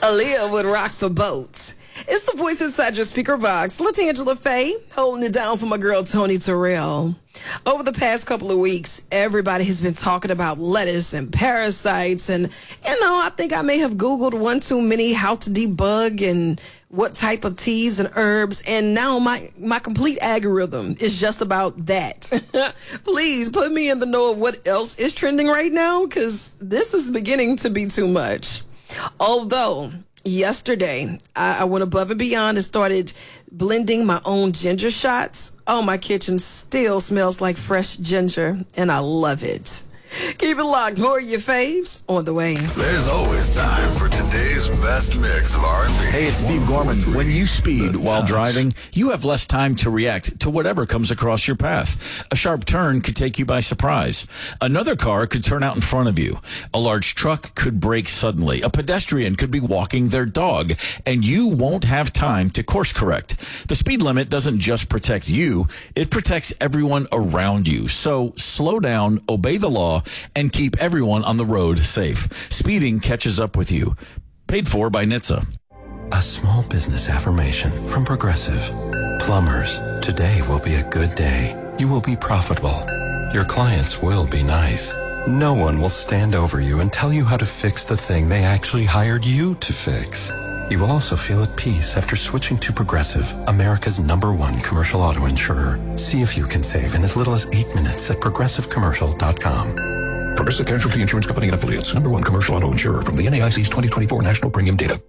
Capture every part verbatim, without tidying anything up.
Aaliyah would rock the boat. It's the voice inside your speaker box. LaTangela Faye, holding it down for my girl Tony Terrell. Over the past couple of weeks, everybody has been talking about lettuce and parasites. And, you know, I think I may have Googled one too many how to debug and what type of teas and herbs. And now my, my complete algorithm is just about that. Please put me in the know of what else is trending right now, because this is beginning to be too much. Although yesterday I, I went above and beyond and started blending my own ginger shots. Oh, my kitchen still smells like fresh ginger, and I love it. Keep it locked. More of your faves on the way. There's always time for today's best mix of R and B. Hey, it's Steve Gorman. When you speed while driving, you have less time to react to whatever comes across your path. A sharp turn could take you by surprise. Another car could turn out in front of you. A large truck could brake suddenly. A pedestrian could be walking their dog, and you won't have time to course correct. The speed limit doesn't just protect you, it protects everyone around you. So slow down, obey the law, and keep everyone on the road safe. Speeding catches up with you. Paid for by N H T S A. A small business affirmation from Progressive. Plumbers, today will be a good day. You will be profitable. Your clients will be nice. No one will stand over you and tell you how to fix the thing they actually hired you to fix. You will also feel at peace after switching to Progressive, America's number one commercial auto insurer. See if you can save in as little as eight minutes at progressive commercial dot com. Progressive Casualty Insurance Company and Affiliates, number one commercial auto insurer from the N A I C's twenty twenty-four National Premium Data.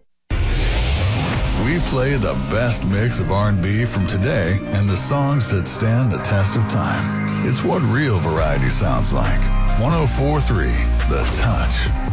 We play the best mix of R and B from today and the songs that stand the test of time. It's what real variety sounds like. one oh four point three, The Touch.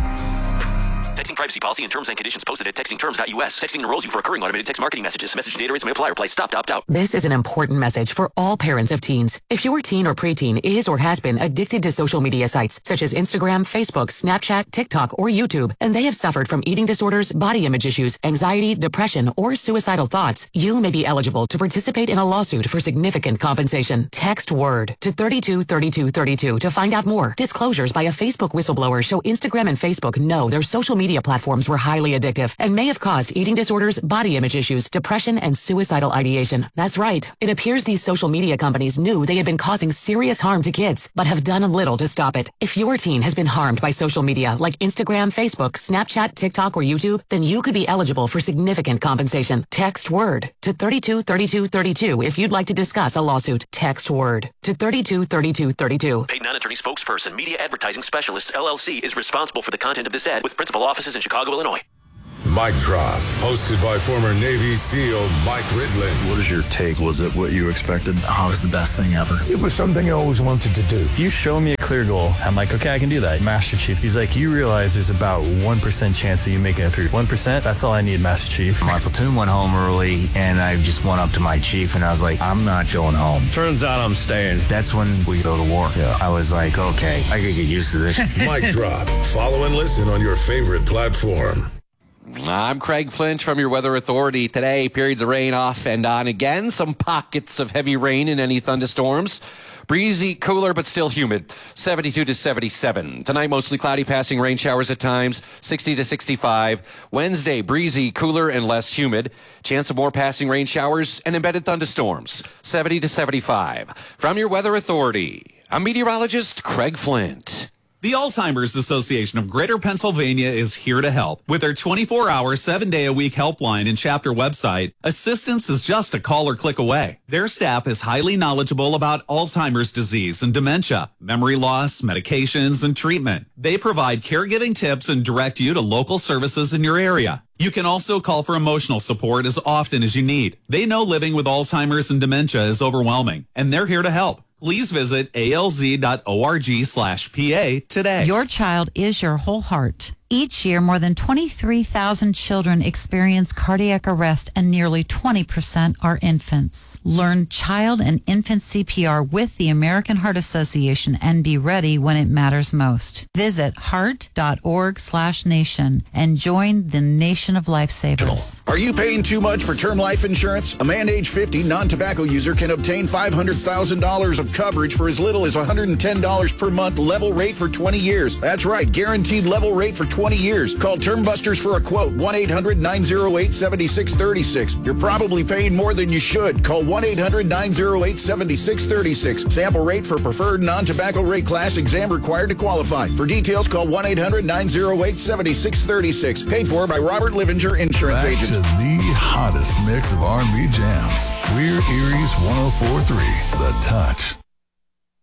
Texting privacy policy and terms and conditions posted at texting terms dot U S. Texting enrolls you for recurring automated text marketing messages. Message data rates may apply. Reply stop to opt out. This is an important message for all parents of teens. If your teen or preteen is or has been addicted to social media sites such as Instagram, Facebook, Snapchat, TikTok, or YouTube, and they have suffered from eating disorders, body image issues, anxiety, depression, or suicidal thoughts, you may be eligible to participate in a lawsuit for significant compensation. Text WORD to thirty-two thirty-two thirty-two to find out more. Disclosures by a Facebook whistleblower show Instagram and Facebook know their social media platforms were highly addictive and may have caused eating disorders, body image issues, depression, and suicidal ideation. That's right. It appears these social media companies knew they had been causing serious harm to kids, but have done little to stop it. If your teen has been harmed by social media like Instagram, Facebook, Snapchat, TikTok, or YouTube, then you could be eligible for significant compensation. Text WORD to thirty-two thirty-two thirty-two if you'd like to discuss a lawsuit. Text WORD to thirty-two thirty-two thirty-two. Paid non-attorney spokesperson, Media Advertising Specialists, L L C, is responsible for the content of this ad with principal offices in Chicago, Illinois. Mic Drop, hosted by former Navy SEAL Mike Ridlin. What is your take? Was it what you expected? Oh, it was the best thing ever. It was something I always wanted to do. If you show me a clear goal, I'm like, okay, I can do that. Master Chief, he's like, you realize there's about one percent chance of you making it through. one percent? That's all I need, Master Chief. My platoon went home early, and I just went up to my chief, and I was like, I'm not going home. Turns out I'm staying. That's when we go to war. Yeah. I was like, okay, I could get used to this. Mic Drop. Follow and listen on your favorite platform. I'm Craig Flint from your Weather Authority. Today, periods of rain off and on again. Some pockets of heavy rain and any thunderstorms. Breezy, cooler, but still humid. seventy-two to seventy-seven. Tonight, mostly cloudy, passing rain showers at times. sixty to sixty-five. Wednesday, breezy, cooler, and less humid. Chance of more passing rain showers and embedded thunderstorms. seventy to seventy-five. From your Weather Authority, I'm meteorologist Craig Flint. The Alzheimer's Association of Greater Pennsylvania is here to help. With their twenty-four hour, seven day a week helpline and chapter website, assistance is just a call or click away. Their staff is highly knowledgeable about Alzheimer's disease and dementia, memory loss, medications, and treatment. They provide caregiving tips and direct you to local services in your area. You can also call for emotional support as often as you need. They know living with Alzheimer's and dementia is overwhelming, and they're here to help. Please visit alz.org slash PA today. Your child is your whole heart. Each year, more than twenty-three thousand children experience cardiac arrest, and nearly twenty percent are infants. Learn child and infant C P R with the American Heart Association and be ready when it matters most. Visit heart.org slash nation and join the nation of lifesavers. Are you paying too much for term life insurance? A man age fifty non-tobacco user can obtain five hundred thousand dollars of coverage for as little as one hundred ten dollars per month, level rate for twenty years. That's right, guaranteed level rate for twenty twenty years. Call Term Busters for a quote. one eight hundred nine oh eight seven six three six. You're probably paying more than you should. Call one eight hundred nine oh eight seven six three six. Sample rate for preferred non-tobacco rate class. Exam required to qualify. For details, call one eight hundred nine oh eight seven six three six. Paid for by Robert Livinger, Insurance Back Agent. to the hottest mix of R and B jams. We're Erie's one oh four point three, The Touch.